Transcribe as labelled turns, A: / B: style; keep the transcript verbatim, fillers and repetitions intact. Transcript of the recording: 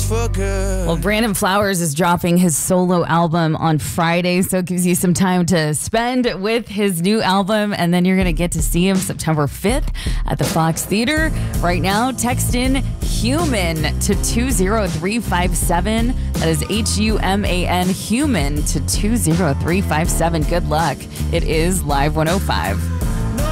A: changed for good.
B: Well, Brandon Flowers is dropping his solo album on Friday, so it gives you some time to spend with his new album, and then you're going to get to see him September fifth at the Fox Theater. Right now, text in HUMAN to two zero three five seven. That is H U M A N, HUMAN to two zero three five seven. Good luck. It is Live one oh five.